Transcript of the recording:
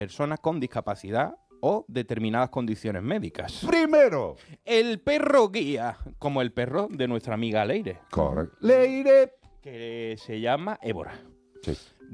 personas con discapacidad o determinadas condiciones médicas. Primero. El perro guía, como el perro de nuestra amiga Leire. Correcto. Leire. Que se llama Évora. Sí.